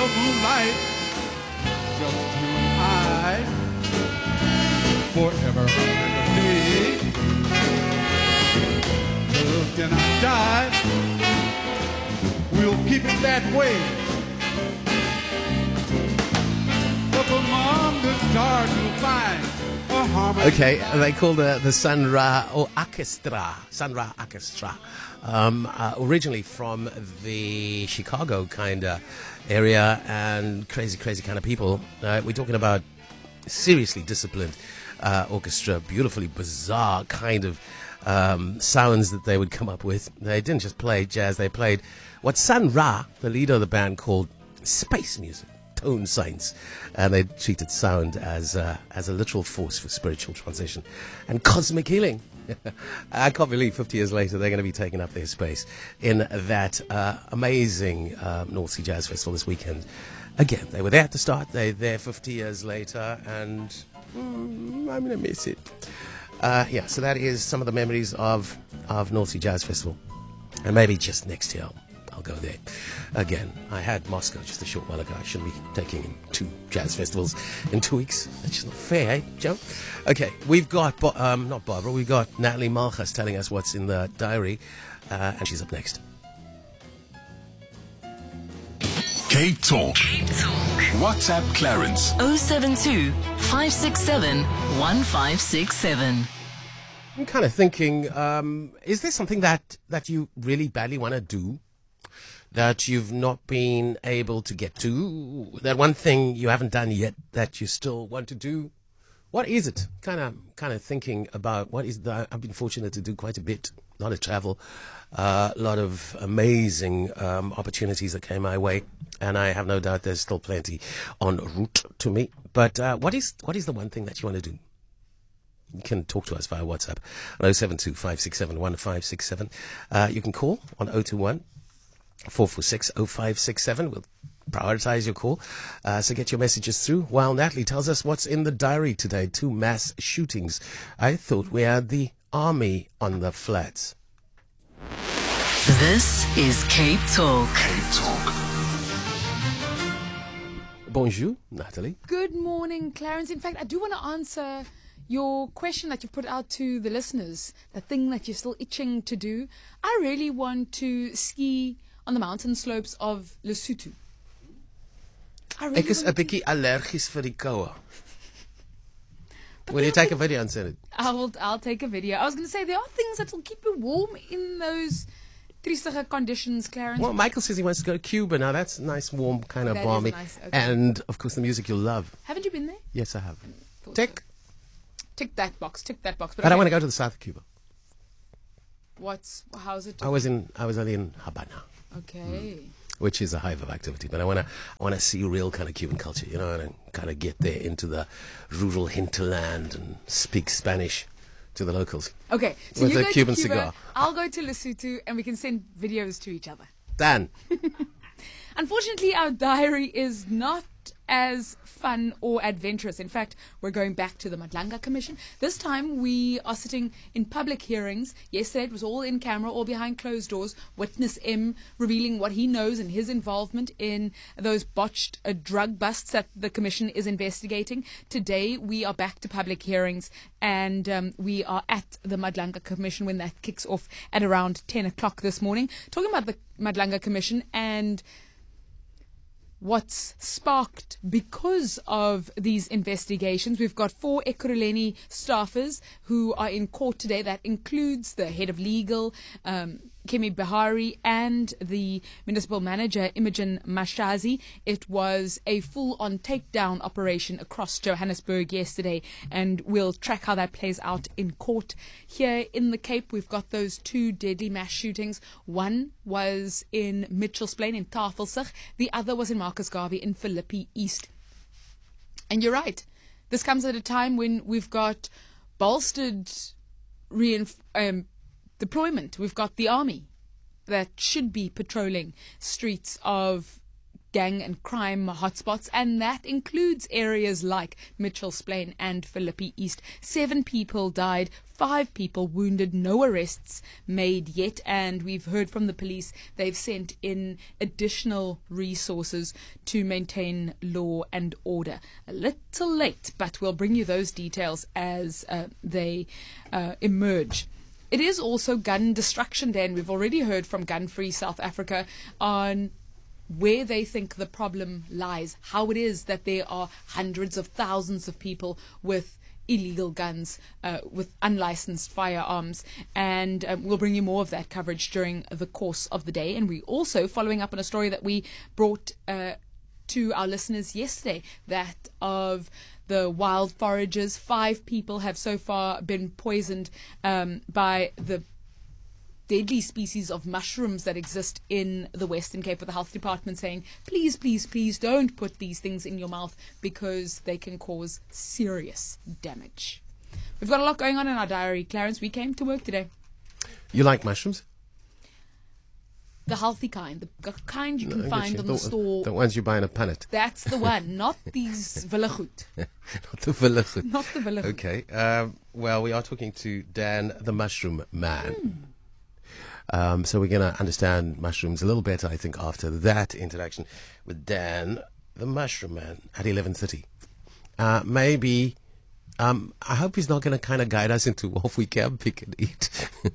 the moonlight, just you and I, forever and a day. Love cannot die, we'll keep it that way. Up among the stars you'll find a harmony. Okay, they call the Sun Ra Orchestra. Sun Ra Orchestra. Originally from the Chicago kind of area, and crazy kind of people. We're talking about seriously disciplined orchestra, beautifully bizarre kind of sounds that they would come up with. They didn't just play jazz, they played what Sun Ra, the leader of the band, called space music, tone science, and they treated sound as a literal force for spiritual transition and cosmic healing. I can't believe 50 years later they're going to be taking up their space in that amazing North Sea Jazz Festival this weekend. Again, they were there at the start, they're there 50 years later, and I'm going to miss it. So that is some of the memories of North Sea Jazz Festival. And maybe just next year I'll go there again. I had Moscow just a short while ago. I shouldn't be taking in 2 jazz festivals in 2 weeks. That's just not fair, eh, Joe? Okay, we've got, not Barbara, we've got Natalie Malchus telling us what's in the diary, and she's up next. Cape Talk. WhatsApp Clarence. 072 567 1567. I'm kind of thinking, is there something that you really badly want to do that you've not been able to get to? That one thing you haven't done yet that you still want to do? What is it? Kind of thinking about what is that. I've been fortunate to do quite a bit. A lot of travel, a lot of amazing opportunities that came my way, and I have no doubt there's still plenty en route to me. But what is the one thing that you want to do? You can talk to us via WhatsApp on 072 567 1567. You can call on 021 446 0567. We'll prioritize your call. So get your messages through while Natalie tells us what's in the diary today. 2 mass shootings. I thought we had the army on the flats. This is Cape Talk. Cape Talk. Bonjour, Natalie. Good morning, Clarence. In fact, I do want to answer your question that you've put out to the listeners, the thing that you're still itching to do. I really want to ski on the mountain slopes of Lesotho. Ek is 'n bietjie allergies vir die koue. Will you take a video and send it? I'll take a video. I was going to say, there are things that will keep you warm in those triestige conditions, Clarence. Well, Michael says he wants to go to Cuba. Now, that's nice, warm, kind of That is balmy. nice, okay. And, of course, the music you'll love. Haven't you been there? Yes, I have. Thought Tick. Tick that box. But I want to go to the south of Cuba. How's it? I was only in Habana, Okay. which is a hive of activity. But I want to see real kind of Cuban culture, you know, and kind of get there into the rural hinterland and speak Spanish to the locals. Okay. So With you a go Cuban to Cuba, cigar. I'll go to Lesotho, and we can send videos to each other. Dan. Unfortunately, our diary is not as fun or adventurous. In fact, we're going back to the Madlanga Commission. This time we are sitting in public hearings. Yesterday it was all in camera, all behind closed doors. Witness M revealing what he knows and his involvement in those botched drug busts that the Commission is investigating. Today we are back to public hearings, and we are at the Madlanga Commission when that kicks off at around 10 o'clock this morning. Talking about the Madlanga Commission and what's sparked because of these investigations. We've got 4 Ekurhuleni staffers who are in court today. That includes the head of legal, Kemi Bihari, and the municipal manager, Imogen Mashazi. It was a full-on takedown operation across Johannesburg yesterday, and we'll track how that plays out in court. Here in the Cape, we've got those 2 deadly mass shootings. One was in Mitchells Plain in Tafelsig. The other was in Marcus Garvey in Philippi East. And you're right. This comes at a time when we've got bolstered deployment. We've got the army that should be patrolling streets of gang and crime hotspots, and that includes areas like Mitchells Plain and Philippi East. 7 people died, 5 people wounded, no arrests made yet, and we've heard from the police they've sent in additional resources to maintain law and order. A little late, but we'll bring you those details as they emerge. It is also Gun Destruction Day, and we've already heard from Gun Free South Africa on where they think the problem lies, how it is that there are hundreds of thousands of people with illegal guns, with unlicensed firearms, and we'll bring you more of that coverage during the course of the day. And we also, following up on a story that we brought to our listeners yesterday, that of the wild foragers. 5 people have so far been poisoned by the deadly species of mushrooms that exist in the Western Cape, with the health department saying, please, please, please don't put these things in your mouth because they can cause serious damage. We've got a lot going on in our diary, Clarence. We came to work today. You like mushrooms? The healthy kind, the kind you can find on the store. The ones you buy in a punnet. That's the one, not these Villagoed. Not the Villagoed. Not the Villagoed. Okay. Well, we are talking to Dan, the Mushroom Man. So we're going to understand mushrooms a little better, I think, after that interaction with Dan, the Mushroom Man, at 11:30. Maybe... I hope he's not going to kind of guide us into what we can pick and eat.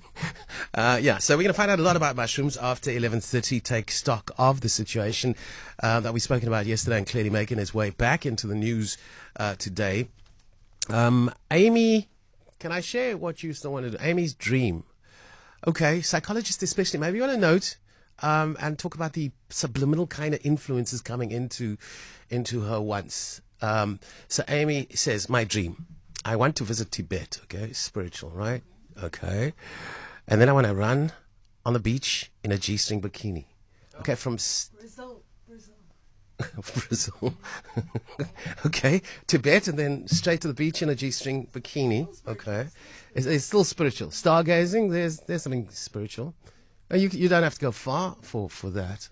So we're going to find out a lot about mushrooms after 11:30, take stock of the situation that we've spoken about yesterday, and clearly making its way back into the news today. Amy, can I share what you still want to do? Amy's dream. Okay, psychologists especially, maybe you want to note and talk about the subliminal kind of influences coming into her once. So Amy says, my dream, I want to visit Tibet, okay, spiritual, right? Okay. And then I want to run on the beach in a G-string bikini. Okay, from... Brazil. Brazil. Okay, Tibet, and then straight to the beach in a G-string bikini. Okay. It's still spiritual. Stargazing, there's something spiritual. You don't have to go far for that.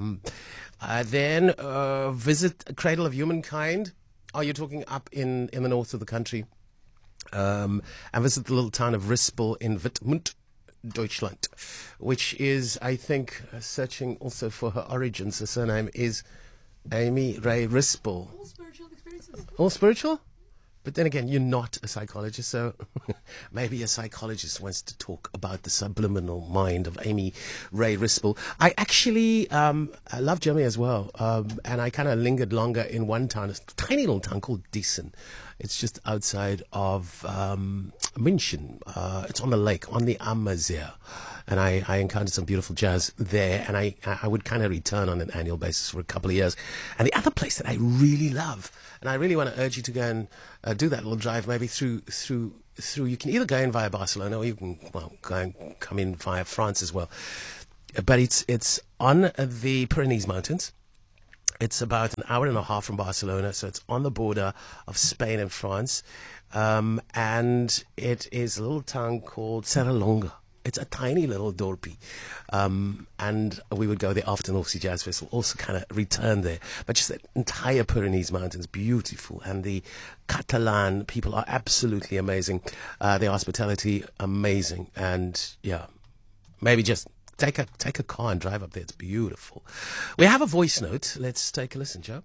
Then visit Cradle of Humankind. Are you talking up in the north of the country? And visit the little town of Rispel in Wittmund, Deutschland, which is, I think, searching also for her origins. The surname is Amy Ray Rispel. All spiritual experiences. All spiritual? But then again, you're not a psychologist, so maybe a psychologist wants to talk about the subliminal mind of Amy Ray Rispel. I actually I love Germany as well, and I kind of lingered longer in one town, a tiny little town called Diesen. It's just outside of München. It's on the lake, on the Ammersee. And I encountered some beautiful jazz there, and I would kind of return on an annual basis for a couple of years. And the other place that I really love, and I really want to urge you to go and do that little drive, maybe through. You can either go in via Barcelona, or you can go and come in via France as well. But it's on the Pyrenees Mountains. It's about an hour and a half from Barcelona, so it's on the border of Spain and France. And it is a little town called Serralonga. It's a tiny little dorpy. And we would go there after North Sea Jazz Festival, also kind of return there. But just the entire Pyrenees Mountains, beautiful. And the Catalan people are absolutely amazing. Their hospitality, amazing. And yeah, maybe just take a car and drive up there. It's beautiful. We have a voice note. Let's take a listen, Joe.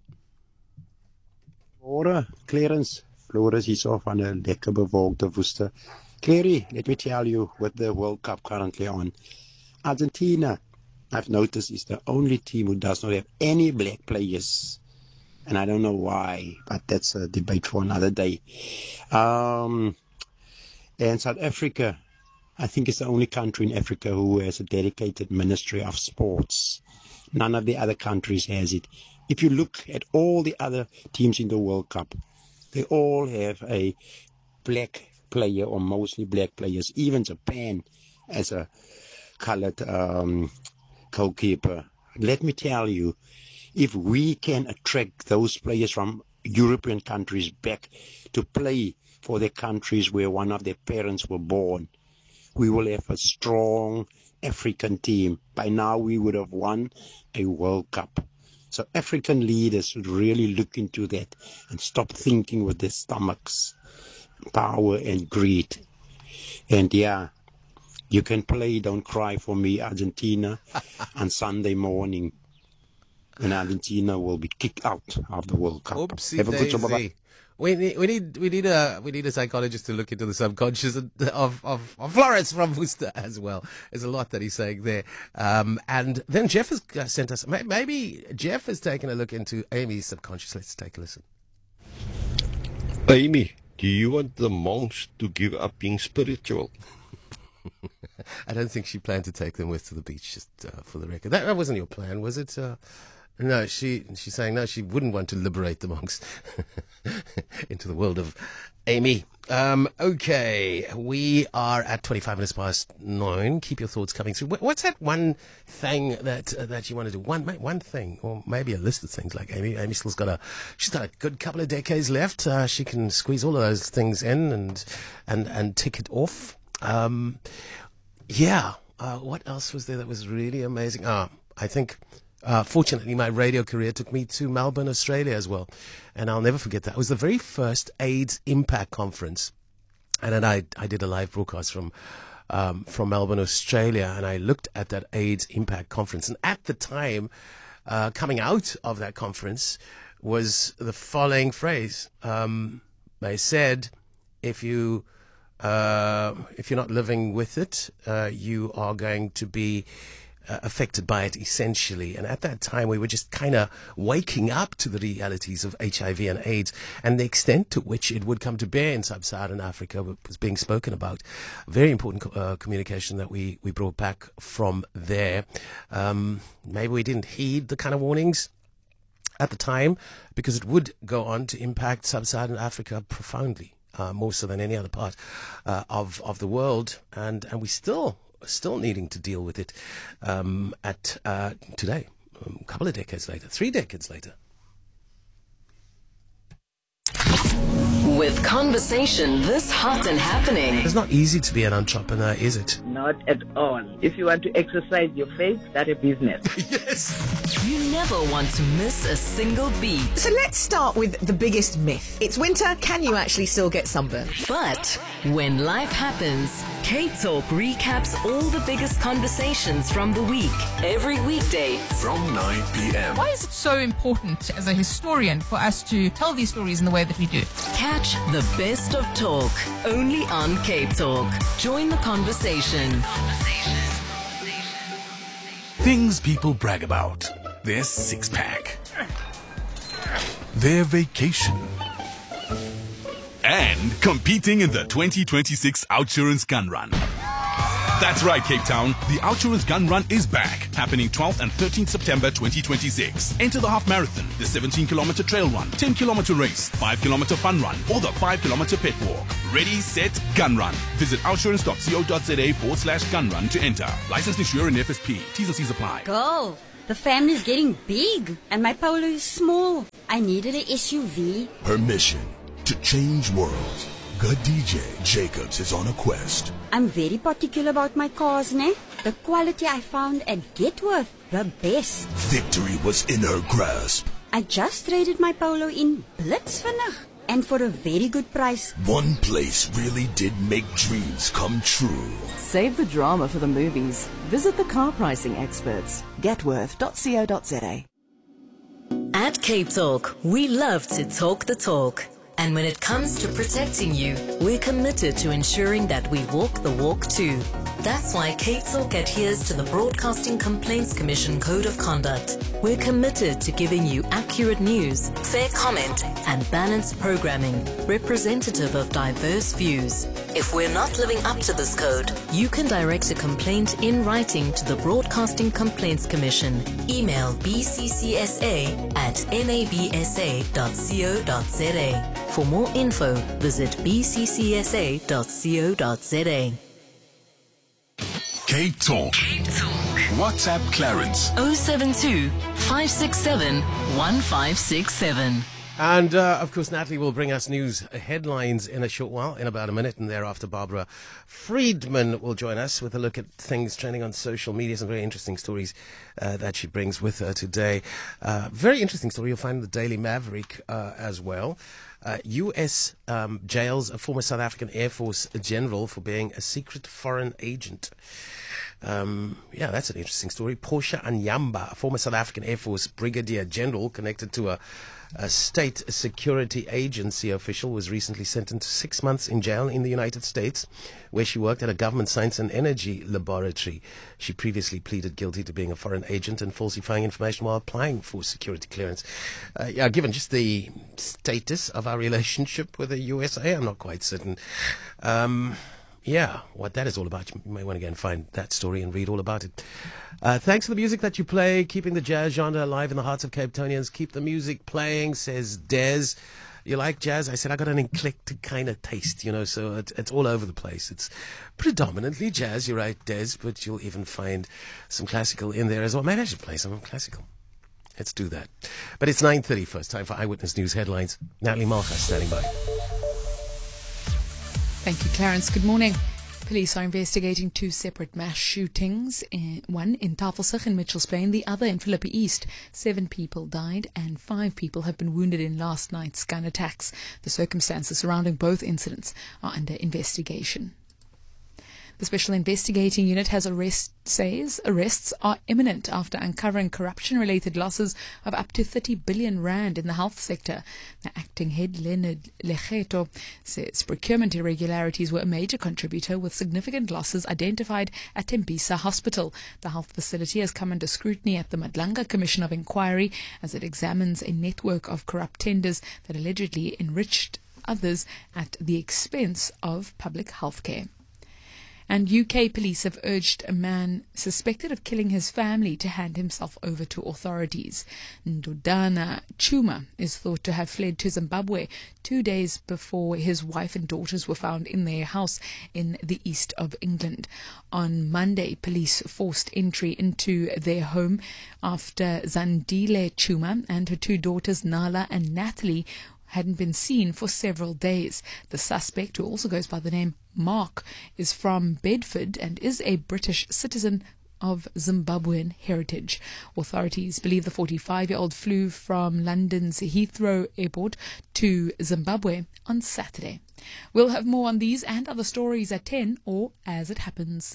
Môre, Clarence. Floris hierso van 'n lekker bewolkte woeste. Clary, let me tell you, with the World Cup currently on, Argentina, I've noticed, is the only team who does not have any black players. And I don't know why, but that's a debate for another day. And South Africa, I think, is the only country in Africa who has a dedicated Ministry of Sports. None of the other countries has it. If you look at all the other teams in the World Cup, they all have a black player, or mostly black players. Even Japan as a colored goalkeeper. Let me tell you, if we can attract those players from European countries back to play for their countries where one of their parents were born, we will have a strong African team. By now we would have won a World Cup. So African leaders should really look into that and stop thinking with their stomachs, power and greed. And yeah, you can play Don't Cry for Me, Argentina, on Sunday morning. And Argentina will be kicked out of the World Cup. Oopsie Have a good job. daisy. We need a psychologist to look into the subconscious of Florence from Worcester as well. There's a lot that he's saying there. And then Jeff has sent us, maybe Jeff has taken a look into Amy's subconscious. Let's take a listen. Amy, do you want the monks to give up being spiritual? I don't think she planned to take them with to the beach, just for the record. That wasn't your plan, was it? No, she's saying no, she wouldn't want to liberate the monks into the world of Amy. Okay, we are at 25 minutes past 9. Keep your thoughts coming through. What's that one thing that you want to do? One thing, or maybe a list of things like Amy. Amy still's she's got a good couple of decades left. She can squeeze all of those things in and tick it off. What else was there that was really amazing? I think. Fortunately, my radio career took me to Melbourne, Australia as well. And I'll never forget that. It was the very first AIDS Impact Conference. And then I did a live broadcast from Melbourne, Australia. And I looked at that AIDS Impact Conference. And at the time, coming out of that conference was the following phrase. They said, if you're not living with it, you are going to be affected by it essentially. And at that time we were just kind of waking up to the realities of HIV and AIDS and the extent to which it would come to bear in sub-Saharan Africa was being spoken about. Very important communication that we brought back from there. Maybe we didn't heed the kind of warnings at the time because it would go on to impact sub-Saharan Africa profoundly, more so than any other part of the world, and we still needing to deal with it at today, a couple of decades later, 3 decades later. With conversation this hot and happening. It's not easy to be an entrepreneur, is it? Not at all. If you want to exercise your faith, start a business. Yes. You never want to miss a single beat. So let's start with the biggest myth. It's winter, can you actually still get sunburn? But when life happens, Cape Talk recaps all the biggest conversations from the week, every weekday From 9 p.m. Why is it so important as a historian for us to tell these stories in the way that we do? Catch the best of talk, only on Cape Talk. Join the conversation. Things people brag about. Their six-pack. Their vacation. And competing in the 2026 Outsurance Gun Run. That's right, Cape Town. The Outsurance Gun Run is back, happening 12th and 13th September 2026. Enter the half marathon, the 17-kilometer trail run, 10-kilometer race, 5-kilometer fun run, or the 5-kilometer pet walk. Ready, set, gun run. Visit outsurance.co.za/gun run to enter. Licensed insurer in FSP. T's and C's apply. Girl, the family's getting big, and my Polo is small. I needed an SUV. Her mission, to change worlds. Good DJ Jacobs is on a quest. I'm very particular about my cars, ne? The quality I found at Getworth, the best. Victory was in her grasp. I just traded my Polo in Blitzvinnig, and for a very good price. One place really did make dreams come true. Save the drama for the movies. Visit the car pricing experts. Getworth.co.za. At Cape Talk, we love to talk the talk. And when it comes to protecting you, we're committed to ensuring that we walk the walk too. That's why Cape Talk adheres to the Broadcasting Complaints Commission Code of Conduct. We're committed to giving you accurate news, fair comment, and balanced programming, representative of diverse views. If we're not living up to this code, you can direct a complaint in writing to the Broadcasting Complaints Commission. Email bccsa@nabsa.co.za. For more info, visit bccsa.co.za. Cape Talk. WhatsApp Clarence. 072 567 1567. And, of course, Natalie will bring us news headlines in a short while, in about a minute, and thereafter Barbara Friedman will join us with a look at things trending on social media, some very interesting stories that she brings with her today. Very interesting story you'll find in the Daily Maverick as well. U.S. jails a former South African Air Force general for being a secret foreign agent. Yeah, that's an interesting story. Portia Anyamba, a former South African Air Force brigadier general connected to a state security agency official, was recently sentenced to 6 months in jail in the United States, where she worked at a government science and energy laboratory. She previously pleaded guilty to being a foreign agent and falsifying information while applying for security clearance. Yeah, given just the status of our relationship with the USA, I'm not quite certain. Yeah, what that is all about. You may want to go and find that story and read all about it. Thanks for the music that you play, keeping the jazz genre alive in the hearts of Cape Townians. Keep the music playing, says Des. You like jazz? I said I got an eclectic kind of taste, you know, so it's all over the place. It's predominantly jazz, you're right, Des, but you'll even find some classical in there as well. Maybe I should play some classical. Let's do that. But it's 9:30 first, time for Eyewitness News headlines. Natalie Malchus standing by. Thank you, Clarence. Good morning. Police are investigating 2 separate mass shootings, one in Tafelsig in Mitchells Plain, the other in Philippi East. 7 people died and 5 people have been wounded in last night's gun attacks. The circumstances surrounding both incidents are under investigation. The Special Investigating Unit says arrests are imminent after uncovering corruption-related losses of up to 30 billion rand in the health sector. The acting head, Leonard Legeto, says procurement irregularities were a major contributor, with significant losses identified at Tembisa Hospital. The health facility has come under scrutiny at the Madlanga Commission of Inquiry as it examines a network of corrupt tenders that allegedly enriched others at the expense of public health care. And UK police have urged a man suspected of killing his family to hand himself over to authorities. Ndodana Chuma is thought to have fled to Zimbabwe 2 days before his wife and daughters were found in their house in the east of England. On Monday, police forced entry into their home after Zandile Chuma and her 2 daughters, Nala and Natalie, hadn't been seen for several days. The suspect, who also goes by the name Mark, is from Bedford and is a British citizen of Zimbabwean heritage. Authorities believe the 45-year-old flew from London's Heathrow Airport to Zimbabwe on Saturday. We'll have more on these and other stories at 10 or as it happens.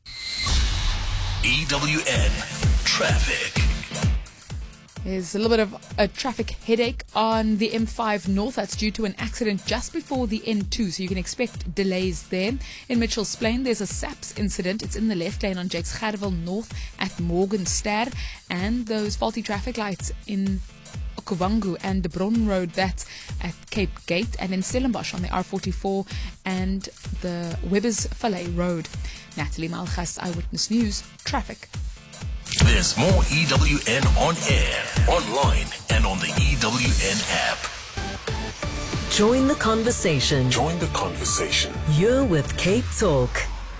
EWN Traffic. There's a little bit of a traffic headache on the M5 North. That's due to an accident just before the N2, so you can expect delays there. In Mitchells Plain, there's a SAPS incident. It's in the left lane on Jakes Gerwel North at Morgenster, and those faulty traffic lights in Okuvangu and De Bron Road, that's at Cape Gate, and in Stellenbosch on the R44 and the Webbers Valley Road. Natalie Malchus, Eyewitness News, Traffic. There's more EWN on air, online, and on the EWN app. Join the conversation. Join the conversation. You're with Cape Talk.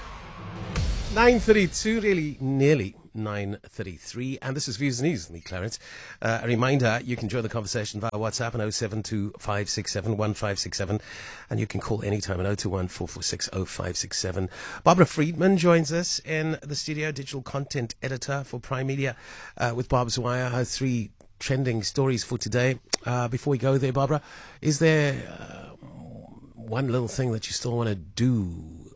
9:32, really nearly 9:33, and this is Views News with me, Clarence. A reminder, you can join the conversation via WhatsApp on 072-567-1567, and you can call anytime on 021-446-0567. Barbara Friedman joins us in the studio, digital content editor for Prime Media, with Barb's Wire, her 3 trending stories for today. Before we go there, Barbara, is there one little thing that you still want to do?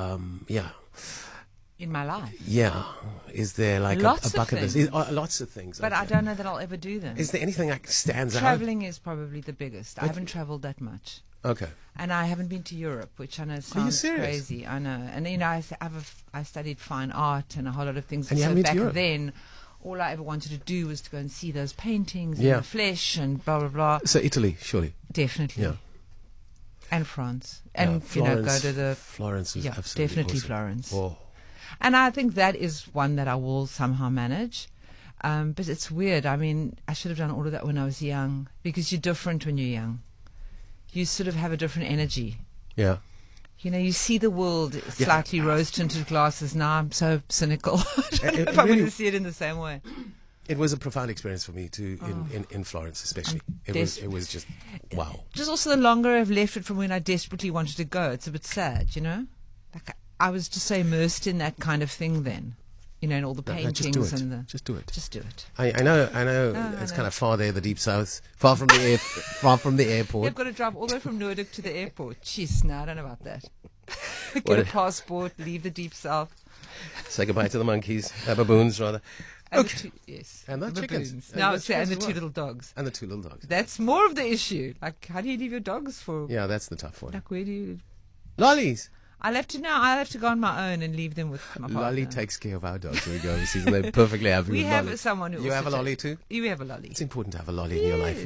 In my life? Yeah. Is there like a bucket list? Lots of things. But okay. I don't know that I'll ever do them. Is there anything that stands out? Traveling is probably the biggest. I haven't traveled that much. Okay. And I haven't been to Europe, which I know sounds crazy. I know. And, you know, I studied fine art and a whole lot of things. And you haven't been to Europe? Then, all I ever wanted to do was to go and see those paintings in the flesh and blah, blah, blah. So Italy, surely? Definitely. Yeah. And France. And, Florence, go to the... Florence is absolutely definitely awesome. Florence. Oh. And I think that is one that I will somehow manage. But it's weird. I mean, I should have done all of that when I was young, because you're different when you're young. You sort of have a different energy. Yeah. You know, you see the world slightly rose-tinted glasses. Now I'm so cynical. I don't know if I'm going to see it in the same way. It was a profound experience for me too, in Florence especially. It was just wow. Just also the longer I've left it from when I desperately wanted to go, it's a bit sad, you know? Like I was just so immersed in that kind of thing then. You know, and all the paintings just do it. and the... Just do it. Just do it. I know. It's kind of far there, the deep south, far from the airport. You've got to drive all the way from Noorduk to the airport. Jeez, no, I don't know about that. Get a passport, leave the deep south. Say goodbye to the monkeys, baboons rather. And Okay. Yes. And the chickens. Baboons. No, and the two little dogs. And the two little dogs. That's more of the issue. Like, how do you leave your dogs for? Yeah, that's the tough one. Like, where do you... Lollies. I'll have to go on my own and leave them with my partner. Lolly takes care of our dogs when we go overseas, and they're perfectly happy We with have Lolly. someone who You also have a Lolly too? You have a Lolly. It's important to have a Lolly in your life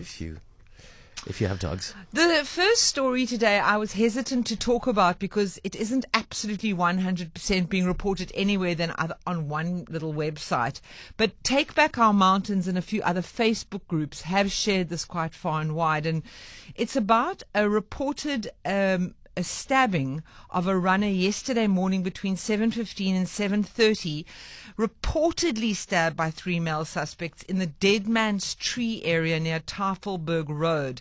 if you have dogs. The first story today I was hesitant to talk about because it isn't absolutely 100% being reported anywhere than on one little website. But Take Back Our Mountains and a few other Facebook groups have shared this quite far and wide. And it's about a reported a stabbing of a runner yesterday morning between 7:15 and 7:30, reportedly stabbed by 3 male suspects in the Dead Man's Tree area near Tafelberg Road.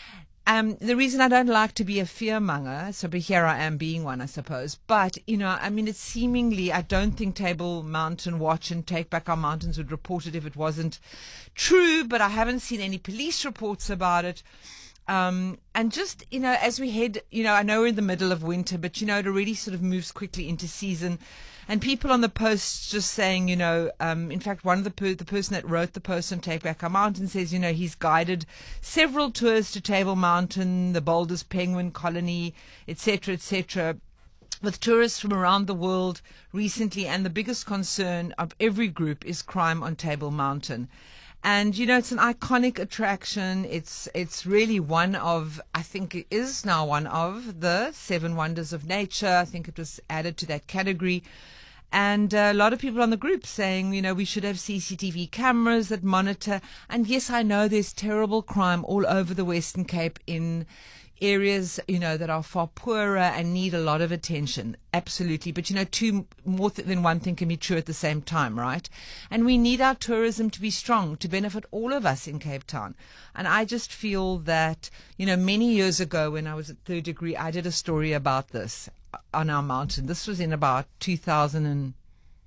The reason I don't like to be a fearmonger, so here I am being one, I suppose. But, you know, I mean, it's seemingly, I don't think Table Mountain Watch and Take Back Our Mountains would report it if it wasn't true, but I haven't seen any police reports about it. And just, you know, as we head, you know, I know we're in the middle of winter, but, you know, it already sort of moves quickly into season. And people on the posts just saying, you know, in fact, one of the person that wrote the post on Take Back Our Mountain says, you know, he's guided several tours to Table Mountain, the Boulders Penguin Colony, etc., with tourists from around the world recently. And the biggest concern of every group is crime on Table Mountain. And, you know, it's an iconic attraction. It's really one of, I think it is now one of the 7 wonders of nature. I think it was added to that category. And a lot of people on the group saying, you know, we should have CCTV cameras that monitor. And yes, I know there's terrible crime all over the Western Cape in areas, you know, that are far poorer and need a lot of attention. Absolutely. But, you know, more than one thing can be true at the same time, right? And we need our tourism to be strong to benefit all of us in Cape Town. And I just feel that, you know, many years ago when I was at Third Degree, I did a story about this on our mountain. This was in about 2009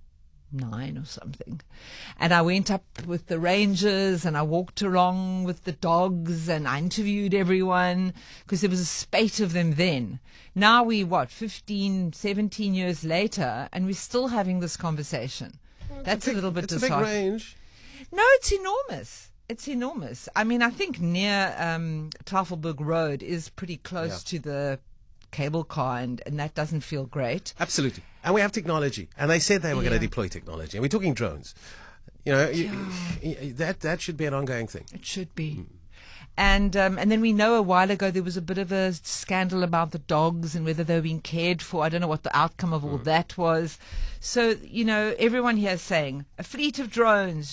or something. And I went up with the rangers and I walked along with the dogs and I interviewed everyone because there was a spate of them then. Now 15, 17 years later and we're still having this conversation. That's a little bit disheartening. It's a big range. No, it's enormous. It's enormous. I mean, I think near Tafelberg Road is pretty close to the cable car and that doesn't feel great. Absolutely. And we have technology. And they said they were going to deploy technology. And we're talking drones. You know, that should be an ongoing thing. It should be. And then we know a while ago there was a bit of a scandal about the dogs and whether they were being cared for. I don't know what the outcome of all that was. So, you know, everyone here is saying a fleet of drones.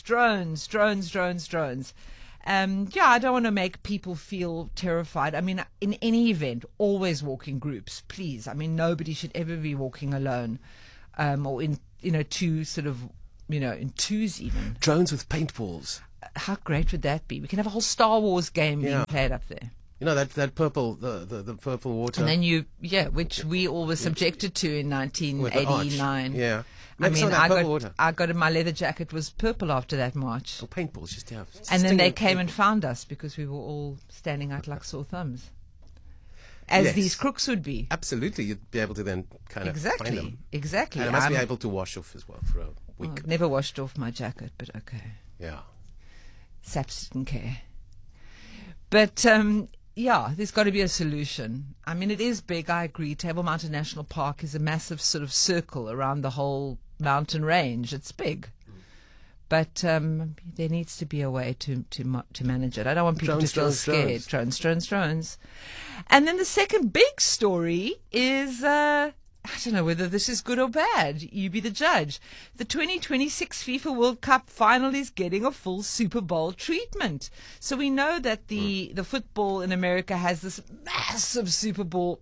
I don't want to make people feel terrified. I mean, in any event, always walk in groups, please. I mean, nobody should ever be walking alone, or in, you know, in twos even. Drones with paintballs. How great would that be? We can have a whole Star Wars game being played up there. You know, that purple, the purple water. And then which we all were subjected to in 1989. Yeah. I mean, I got in my leather jacket was purple after that march. Well, paintballs, just and then they came and found us because we were all standing out like sore thumbs. As these crooks would be. Absolutely. You'd be able to then kind of find them. Exactly. And it must be able to wash off as well for a week. I've never washed off my jacket, but okay. Yeah. Saps didn't care. But, there's got to be a solution. I mean, it is big, I agree. Table Mountain National Park is a massive sort of circle around the whole mountain range. It's big. But there needs to be a way to manage it. I don't want people to feel scared. Drones. And then the second big story is... I don't know whether this is good or bad. You be the judge. The 2026 FIFA World Cup final is getting a full Super Bowl treatment. So we know that the football in America has this massive Super Bowl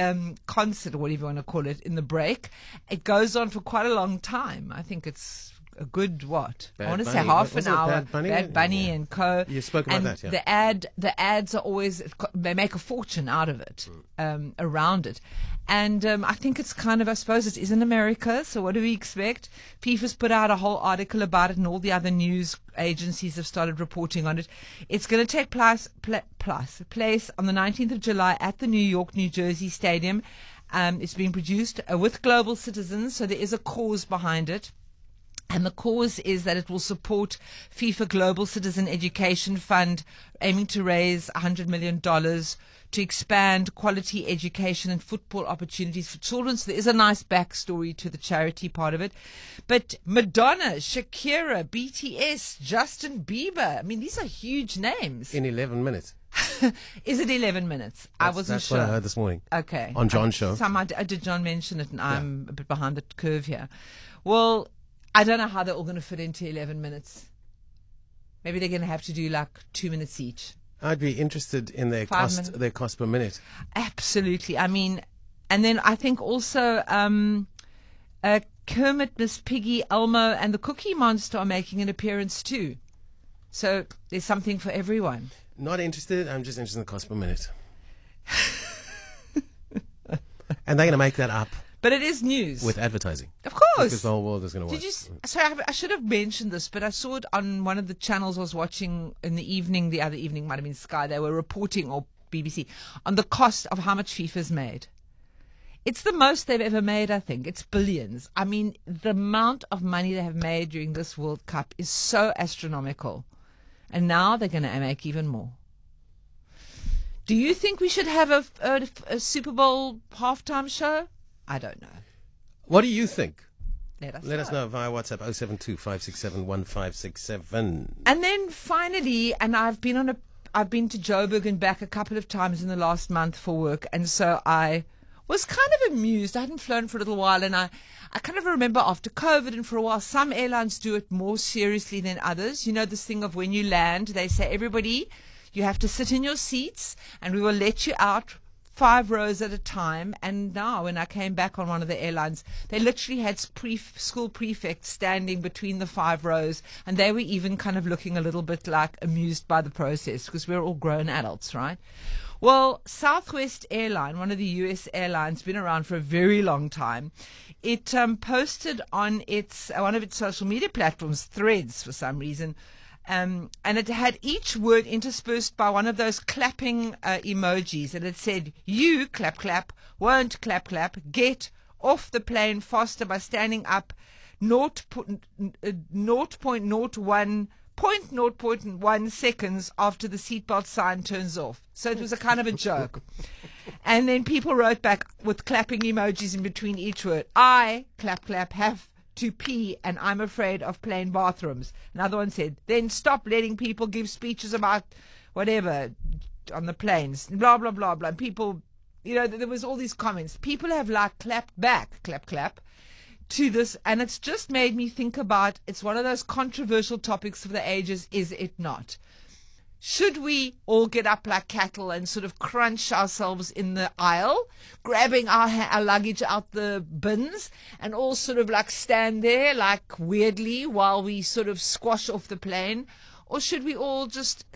concert, or whatever you want to call it, in the break. It goes on for quite a long time. I think it's a good what? Bad I want to say Bunny. half Was an it hour. Bad Bunny? And Co. You spoke about and that, yeah. The ads are always, they make a fortune out of it, around it. And I think it's kind of, I suppose it is in America, so what do we expect? FIFA's put out a whole article about it, and all the other news agencies have started reporting on it. It's going to take place on the 19th of July at the New York, New Jersey Stadium. It's being produced with Global Citizens, so there is a cause behind it. And the cause is that it will support FIFA Global Citizen Education Fund, aiming to raise $100 million to expand quality education and football opportunities for children. So there is a nice backstory to the charity part of it. But Madonna, Shakira, BTS, Justin Bieber, I mean, these are huge names. In 11 minutes. Is it 11 minutes? I wasn't that's sure. That's what I heard this morning. Okay. On John's show. I did John mention it, and I'm a bit behind the curve here. Well, I don't know how they're all going to fit into 11 minutes. Maybe they're going to have to do like 2 minutes each. I'd be interested in their cost per minute. Absolutely. I mean, and then I think also Kermit, Miss Piggy, Elmo, and the Cookie Monster are making an appearance too. So there's something for everyone. Not interested. I'm just interested in the cost per minute. And they're going to make that up. But it is news. With advertising. Of course. Because the whole world is going to watch. Sorry, I should have mentioned this, but I saw it on one of the channels I was watching in the evening. The other evening might have been Sky. They were reporting, or BBC, on the cost of how much FIFA's made. It's the most they've ever made, I think. It's billions. I mean, the amount of money they have made during this World Cup is so astronomical. And now they're going to make even more. Do you think we should have a Super Bowl halftime show? I don't know. What do you think? Let us know via WhatsApp 072-567-1567. And then finally, and I've been to Joburg and back a couple of times in the last month for work, and so I was kind of amused. I hadn't flown for a little while, and I kind of remember after COVID and for a while, some airlines do it more seriously than others. You know, this thing of when you land, they say, everybody, you have to sit in your seats, and we will let you out 5 rows at a time. And now when I came back on one of the airlines, they literally had school prefects standing between the 5 rows, and they were even kind of looking a little bit like amused by the process, because we're all grown adults, right? Well, Southwest Airline, one of the US airlines, been around for a very long time. It posted on one of its social media platforms, Threads, for some reason, and it had each word interspersed by one of those clapping emojis. And it said, you, clap, clap, won't clap, clap, get off the plane faster by standing up 0.01 seconds after the seatbelt sign turns off. So it was a kind of a joke. And then people wrote back with clapping emojis in between each word. I, clap, clap, have to pee, and I'm afraid of plane bathrooms. Another one said, then stop letting people give speeches about whatever on the planes, blah, blah, blah, blah. And people, you know, there was all these comments. People have like clapped back, clap, clap, to this, and it's just made me think about, it's one of those controversial topics of the ages, is it not? Should we all get up like cattle and sort of crunch ourselves in the aisle, grabbing our luggage out the bins, and all sort of like stand there like weirdly while we sort of squash off the plane? Or should we all just